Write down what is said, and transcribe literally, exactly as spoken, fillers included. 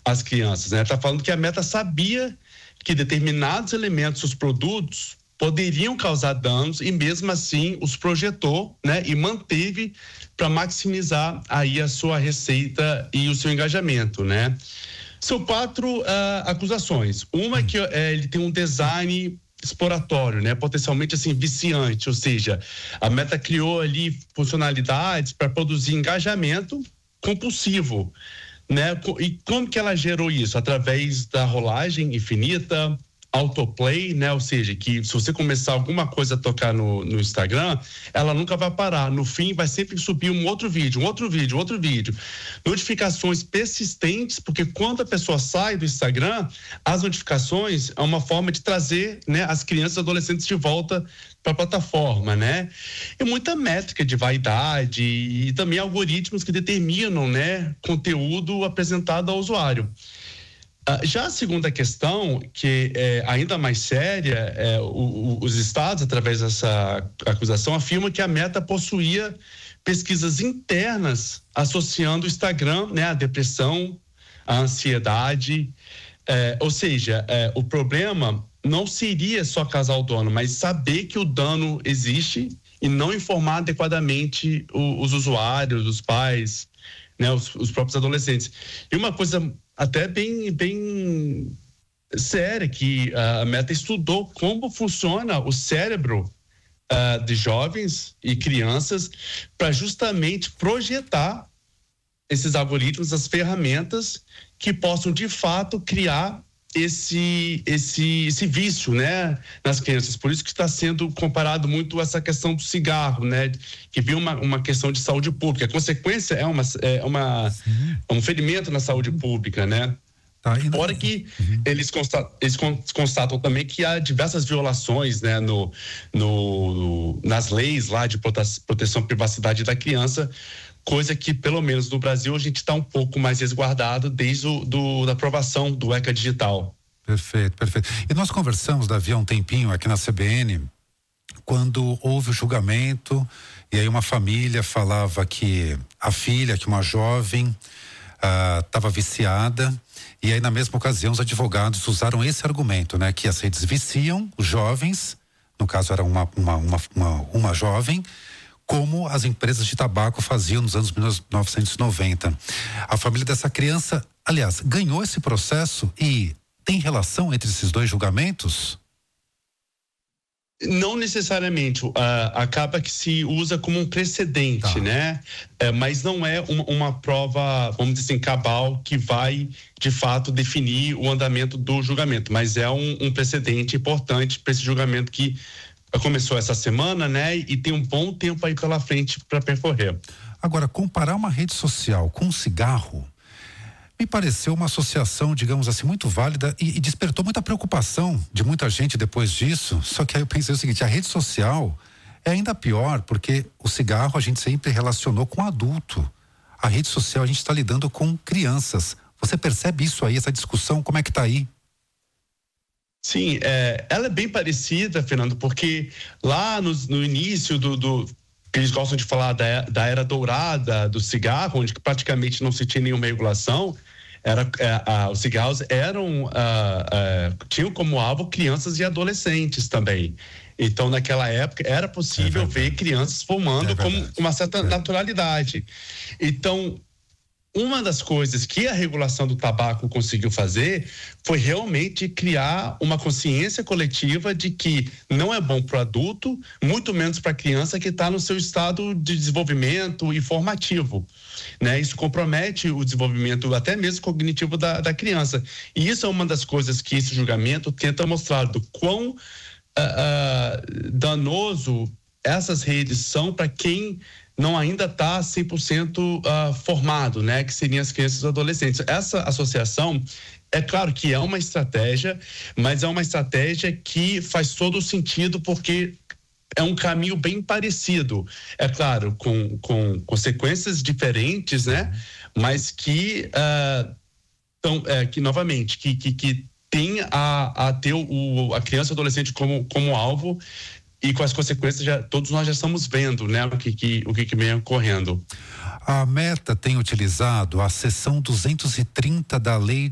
as crianças, né? Está falando que a Meta sabia que determinados elementos dos produtos poderiam causar danos e mesmo assim os projetou, né? E manteve para maximizar aí a sua receita e o seu engajamento, né? São quatro uh, acusações. Uma é que uh, ele tem um design exploratório, né? Potencialmente assim viciante, ou seja, a Meta criou ali funcionalidades para produzir engajamento compulsivo, né? E como que ela gerou isso? Através da rolagem infinita, autoplay, né? Ou seja, que se você começar alguma coisa a tocar no, no Instagram, ela nunca vai parar. No fim, vai sempre subir um outro vídeo, um outro vídeo, um outro vídeo. Notificações persistentes, porque quando a pessoa sai do Instagram, as notificações é uma forma de trazer, né, as crianças e adolescentes de volta para a plataforma, né? E muita métrica de vaidade e também algoritmos que determinam, né, conteúdo apresentado ao usuário. Uh, já a segunda questão, que é ainda mais séria, é, o, o, os estados, através dessa acusação, afirmam que a Meta possuía pesquisas internas associando o Instagram, né, à depressão, à ansiedade, é, ou seja, é, o problema não seria só causar o dano, mas saber que o dano existe e não informar adequadamente o, os usuários, os pais, né, os, os próprios adolescentes. E uma coisa até bem, bem séria, que a Meta estudou como funciona o cérebro uh, de jovens e crianças para justamente projetar esses algoritmos, as ferramentas que possam de fato criar esse, esse, esse vício, né, nas crianças. Por isso que está sendo comparado muito essa questão do cigarro, né, que viu uma, uma questão de saúde pública. A consequência é, uma, é uma, um ferimento na saúde pública, né? Tá, não... Fora que uhum. eles, constatam, eles constatam também que há diversas violações, né, no, no, nas leis lá de proteção à privacidade da criança, coisa que, pelo menos no Brasil, a gente está um pouco mais resguardado desde o, do, da aprovação do ECA Digital. Perfeito, perfeito. E nós conversamos, Davi, há um tempinho aqui na C B N, quando houve o julgamento, e aí uma família falava que a filha, que uma jovem, estava ah, viciada, e aí na mesma ocasião os advogados usaram esse argumento, né? Que as redes viciam os jovens, no caso era uma, uma, uma, uma, uma jovem, como as empresas de tabaco faziam nos anos mil novecentos e noventa. A família dessa criança, aliás, ganhou esse processo e tem relação entre esses dois julgamentos? Não necessariamente, uh, acaba que se usa como um precedente, tá, né? É, mas não é uma, uma prova, vamos dizer assim, cabal, que vai de fato definir o andamento do julgamento, mas é um, um precedente importante para esse julgamento que começou essa semana, né? E tem um bom tempo aí pela frente para percorrer. Agora, comparar uma rede social com um cigarro me pareceu uma associação, digamos assim, muito válida e, e despertou muita preocupação de muita gente depois disso. Só que aí eu pensei o seguinte: a rede social é ainda pior, porque o cigarro a gente sempre relacionou com adulto. A rede social a gente está lidando com crianças. Você percebe isso aí, essa discussão, como é que está aí? Sim, é, ela é bem parecida, Fernando, porque lá no, no início do, do eles gostam de falar da, da era dourada do cigarro, onde praticamente não se tinha nenhuma regulação, era, é, a, os cigarros eram, a, a, tinham como alvo crianças e adolescentes também. Então, naquela época, era possível é ver crianças fumando é com uma certa é. naturalidade. Então, uma das coisas que a regulação do tabaco conseguiu fazer foi realmente criar uma consciência coletiva de que não é bom para o adulto, muito menos para a criança que está no seu estado de desenvolvimento e formativo, né? Isso compromete o desenvolvimento até mesmo cognitivo da, da criança. E isso é uma das coisas que esse julgamento tenta mostrar, do quão uh, uh, danoso essas redes são para quem não ainda está cem por cento uh, formado, né? Que seriam as crianças e adolescentes. Essa associação, é claro que é uma estratégia, mas é uma estratégia que faz todo o sentido, porque é um caminho bem parecido. É claro, com, com consequências diferentes, né? Mas que, uh, tão, é, que novamente, que, que, que tem a, a ter o, a criança e o adolescente como, como alvo, e com as consequências, já, todos nós já estamos vendo, né, o que, que, o que, que vem ocorrendo. A Meta tem utilizado a seção duzentos e trinta da lei